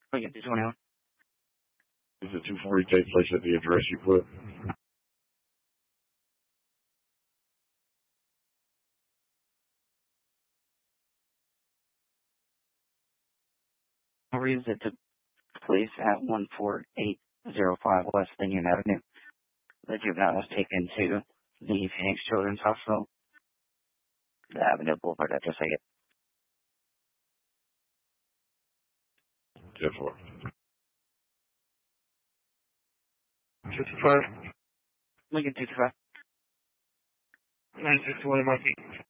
Lincoln 221. Is it 240 take place at the address you put? Or is it to police at 14805 West Union Avenue? The juvenile was taken to the Phoenix Children's Hospital. The Avenue Boulevard address I get. 10-4. 55. Lincoln 225. 961 Monkey.